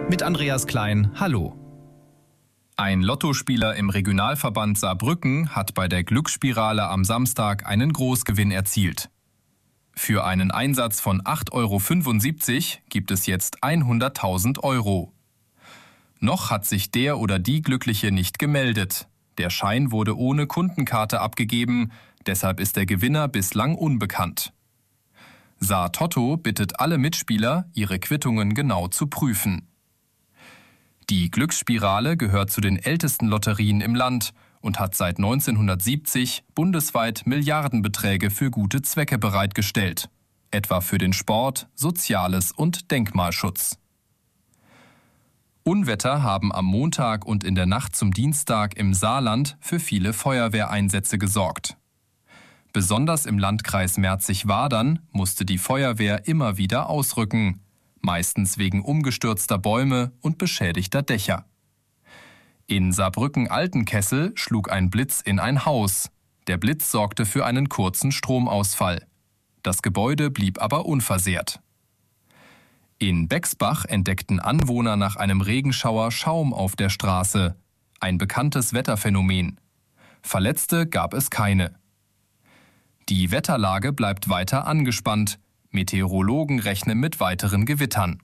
Mit Andreas Klein, hallo. Ein Lottospieler im Regionalverband Saarbrücken hat bei der Glücksspirale am Samstag einen Großgewinn erzielt. Für einen Einsatz von 8,75 € gibt es jetzt 100.000 €. Noch hat sich der oder die Glückliche nicht gemeldet. Der Schein wurde ohne Kundenkarte abgegeben, deshalb ist der Gewinner bislang unbekannt. Saar Toto bittet alle Mitspieler, ihre Quittungen genau zu prüfen. Die Glücksspirale gehört zu den ältesten Lotterien im Land und hat seit 1970 bundesweit Milliardenbeträge für gute Zwecke bereitgestellt, etwa für den Sport, Soziales und Denkmalschutz. Unwetter haben am Montag und in der Nacht zum Dienstag im Saarland für viele Feuerwehreinsätze gesorgt. Besonders im Landkreis Merzig-Wadern musste die Feuerwehr immer wieder ausrücken, meistens wegen umgestürzter Bäume und beschädigter Dächer. In Saarbrücken-Altenkessel schlug ein Blitz in ein Haus. Der Blitz sorgte für einen kurzen Stromausfall. Das Gebäude blieb aber unversehrt. In Bexbach entdeckten Anwohner nach einem Regenschauer Schaum auf der Straße. Ein bekanntes Wetterphänomen. Verletzte gab es keine. Die Wetterlage bleibt weiter angespannt. Meteorologen rechnen mit weiteren Gewittern.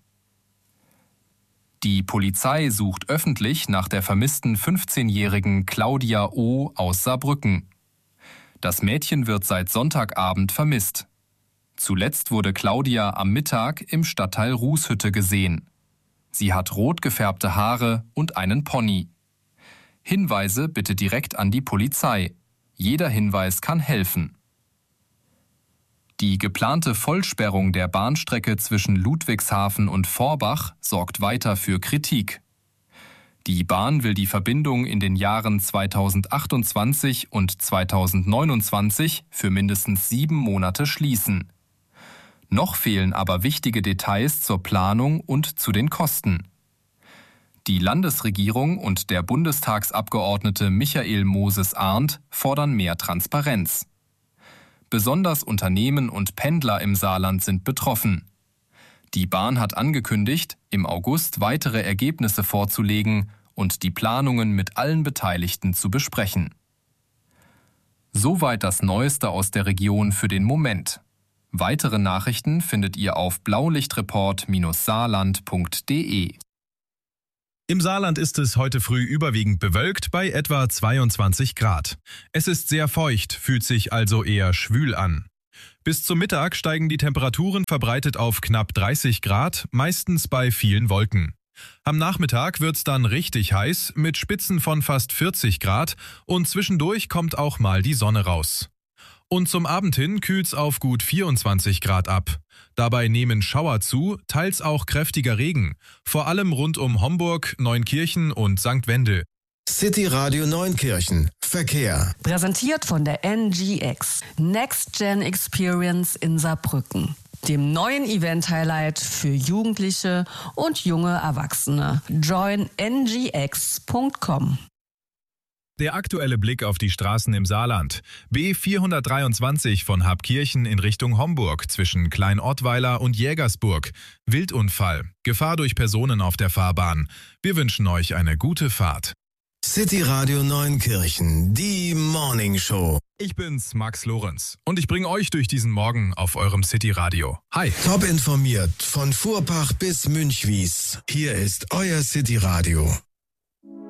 Die Polizei sucht öffentlich nach der vermissten 15-jährigen Claudia O. aus Saarbrücken. Das Mädchen wird seit Sonntagabend vermisst. Zuletzt wurde Claudia am Mittag im Stadtteil Rußhütte gesehen. Sie hat rot gefärbte Haare und einen Pony. Hinweise bitte direkt an die Polizei. Jeder Hinweis kann helfen. Die geplante Vollsperrung der Bahnstrecke zwischen Ludwigshafen und Forbach sorgt weiter für Kritik. Die Bahn will die Verbindung in den Jahren 2028 und 2029 für mindestens 7 Monate schließen. Noch fehlen aber wichtige Details zur Planung und zu den Kosten. Die Landesregierung und der Bundestagsabgeordnete Michael Moses-Arndt fordern mehr Transparenz. Besonders Unternehmen und Pendler im Saarland sind betroffen. Die Bahn hat angekündigt, im August weitere Ergebnisse vorzulegen und die Planungen mit allen Beteiligten zu besprechen. Soweit das Neueste aus der Region für den Moment. Weitere Nachrichten findet ihr auf blaulichtreport-saarland.de. Im Saarland ist es heute früh überwiegend bewölkt bei etwa 22 Grad. Es ist sehr feucht, fühlt sich also eher schwül an. Bis zum Mittag steigen die Temperaturen verbreitet auf knapp 30 Grad, meistens bei vielen Wolken. Am Nachmittag wird's dann richtig heiß, mit Spitzen von fast 40 Grad und zwischendurch kommt auch mal die Sonne raus. Und zum Abend hin kühlt's auf gut 24 Grad ab. Dabei nehmen Schauer zu, teils auch kräftiger Regen, vor allem rund um Homburg, Neunkirchen und St. Wendel. City Radio Neunkirchen. Verkehr. Präsentiert von der NGX. Next Gen Experience in Saarbrücken. Dem neuen Event-Highlight für Jugendliche und junge Erwachsene. Join ngx.com. Der aktuelle Blick auf die Straßen im Saarland. B423 von Habkirchen in Richtung Homburg zwischen Klein-Ottweiler und Jägersburg. Wildunfall. Gefahr durch Personen auf der Fahrbahn. Wir wünschen euch eine gute Fahrt. City Radio Neunkirchen, die Morning Show. Ich bin's, Max Lorenz. Und ich bringe euch durch diesen Morgen auf eurem City Radio. Hi. Top informiert von Fuhrpach bis Münchwies. Hier ist euer City Radio.